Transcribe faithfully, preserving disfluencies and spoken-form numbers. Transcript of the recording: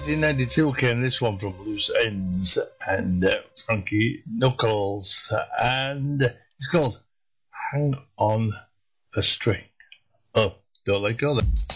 nineteen ninety-two came this one from Loose Ends and uh, Frankie Knuckles, and it's called Hang On a String. Oh, don't let go then.